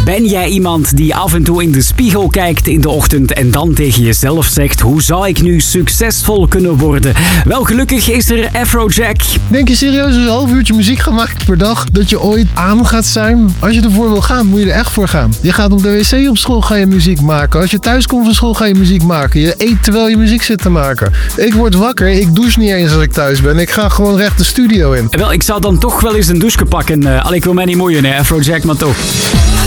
Ben jij iemand die af en toe in de spiegel kijkt in de ochtend en dan tegen jezelf zegt: hoe zou ik nu succesvol kunnen worden? Wel, gelukkig is er Afrojack. Denk je serieus een half uurtje muziek gaan maken per dag dat je ooit aan gaat zijn? Als je ervoor wil gaan, moet je er echt voor gaan. Je gaat op de wc op school, ga je muziek maken. Als je thuis komt van school, ga je muziek maken. Je eet terwijl je muziek zit te maken. Ik word wakker, ik douche niet eens als ik thuis ben. Ik ga gewoon recht de studio in. Wel, ik zou dan toch wel eens een douche pakken. Ik wil mij niet moeien, hè, Afrojack, maar toch.